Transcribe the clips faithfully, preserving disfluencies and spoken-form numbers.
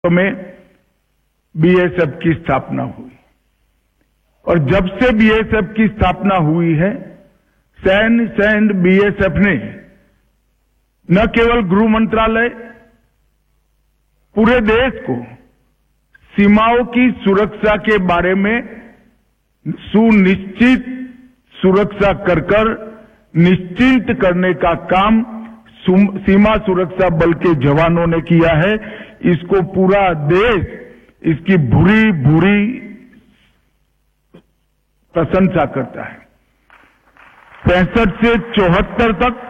में बीएसएफ की स्थापना हुई और जब से बीएसएफ की स्थापना हुई है सैन्य सैन्य बीएसएफ ने न केवल गृह मंत्रालय पूरे देश को सीमाओं की सुरक्षा के बारे में सुनिश्चित सुरक्षा कर कर निश्चिंत करने का काम सीमा सुरक्षा बल के जवानों ने किया है। इसको पूरा देश इसकी भूरी भूरी प्रशंसा करता है। पैंसठ से चौहत्तर तक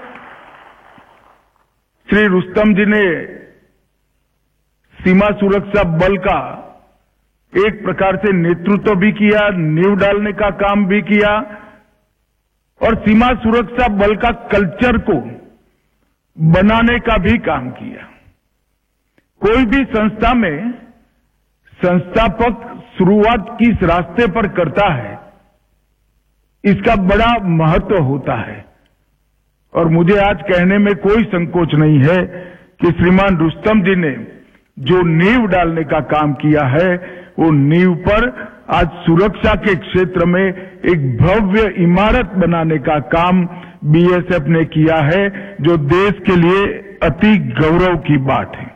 श्री रुस्तम जी ने सीमा सुरक्षा बल का एक प्रकार से नेतृत्व भी किया, नींव डालने का काम भी किया और सीमा सुरक्षा बल का कल्चर को बनाने का भी काम किया। कोई भी संस्था में संस्थापक शुरुआत किस रास्ते पर करता है इसका बड़ा महत्व होता है और मुझे आज कहने में कोई संकोच नहीं है कि श्रीमान रुस्तम जी ने जो नींव डालने का काम किया है वो नींव पर आज सुरक्षा के क्षेत्र में एक भव्य इमारत बनाने का काम बीएसएफ ने किया है, जो देश के लिए अति गौरव की बात है।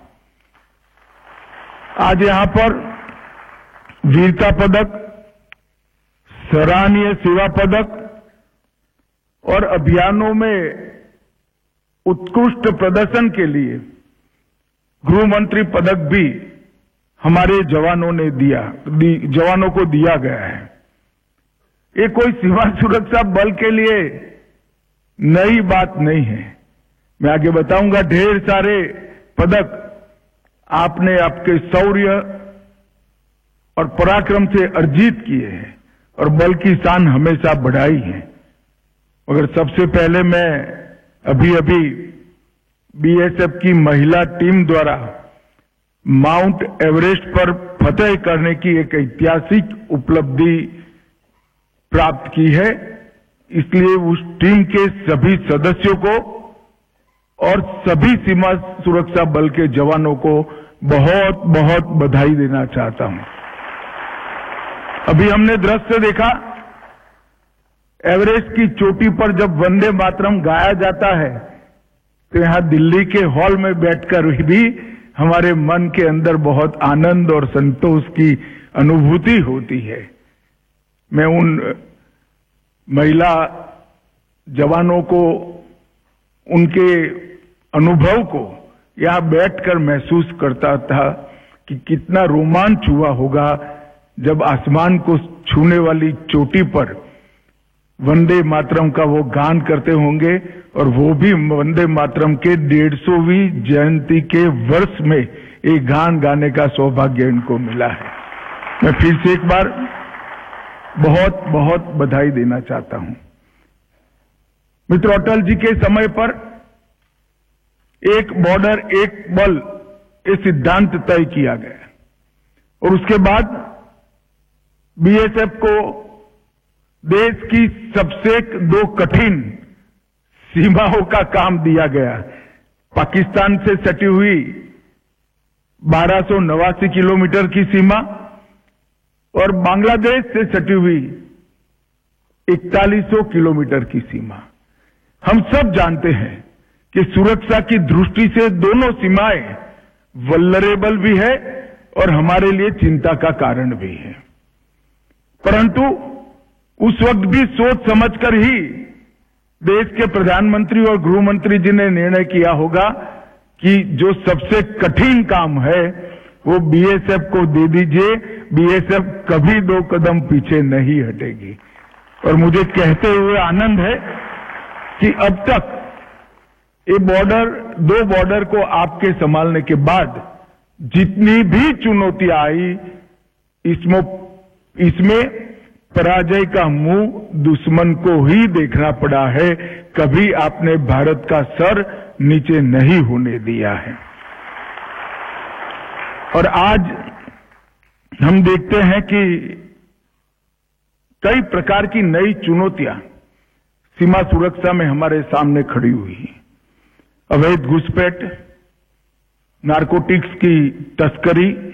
आज यहां पर वीरता पदक, सराहनीय सेवा पदक और अभियानों में उत्कृष्ट प्रदर्शन के लिए गृह मंत्री पदक भी हमारे जवानों ने दिया दी, जवानों को दिया गया है। ये कोई सीमा सुरक्षा बल के लिए नई बात नहीं है। मैं आगे बताऊंगा, ढेर सारे पदक आपने आपके शौर्य और पराक्रम से अर्जित किए हैं और बल की शान हमेशा बढ़ाई है। मगर सबसे पहले मैं अभी अभी बीएसएफ की महिला टीम द्वारा माउंट एवरेस्ट पर फतेह करने की एक ऐतिहासिक उपलब्धि प्राप्त की है, इसलिए उस टीम के सभी सदस्यों को और सभी सीमा सुरक्षा बल के जवानों को बहुत बहुत बधाई देना चाहता हूं। अभी हमने दृश्य देखा, एवरेस्ट की चोटी पर जब वंदे मातरम गाया जाता है तो यहां दिल्ली के हॉल में बैठकर भी हमारे मन के अंदर बहुत आनंद और संतोष की अनुभूति होती है। मैं उन महिला जवानों को, उनके अनुभव को यहां बैठकर महसूस करता था कि कितना रोमांच हुआ होगा जब आसमान को छूने वाली चोटी पर वंदे मातरम का वो गान करते होंगे और वो भी वंदे मातरम के डेढ़ सौवीं जयंती के वर्ष में एक गान गाने का सौभाग्य इनको मिला है। मैं फिर से एक बार बहुत बहुत बधाई देना चाहता हूं। मित्र, अटल जी के समय पर एक बॉर्डर एक बल ये सिद्धांत तय किया गया और उसके बाद बीएसएफ को देश की सबसे दो कठिन सीमाओं का काम दिया गया। पाकिस्तान से सटी हुई बारह सौ नवासी किलोमीटर की सीमा और बांग्लादेश से सटी हुई इकतालीस सौ किलोमीटर की सीमा। हम सब जानते हैं कि सुरक्षा की दृष्टि से दोनों सीमाएं वल्नरेबल भी है और हमारे लिए चिंता का कारण भी है, परंतु उस वक्त भी सोच समझकर ही देश के प्रधानमंत्री और गृह मंत्री जी ने निर्णय किया होगा कि जो सबसे कठिन काम है वो बीएसएफ को दे दीजिए। बीएसएफ कभी दो कदम पीछे नहीं हटेगी और मुझे कहते हुए आनंद है कि अब तक ये बॉर्डर, दो बॉर्डर को आपके संभालने के बाद जितनी भी चुनौतियां आई इसमें इसमें पराजय का मुंह दुश्मन को ही देखना पड़ा है। कभी आपने भारत का सर नीचे नहीं होने दिया है और आज हम देखते हैं कि कई प्रकार की नई चुनौतियां सीमा सुरक्षा में हमारे सामने खड़ी हुई हैं। अवैध घुसपैठ, नारकोटिक्स की तस्करी,